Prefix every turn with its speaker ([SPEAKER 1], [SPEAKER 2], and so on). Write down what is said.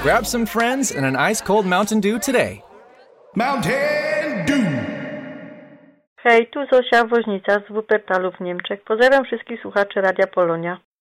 [SPEAKER 1] Grab some friends and an ice-cold Mountain Dew today.
[SPEAKER 2] Mountain Dew!
[SPEAKER 3] Hej, tu Zosia, woźnica z Wuppertalu w Niemczech. Pozdrawiam wszystkich słuchaczy Radia Polonia.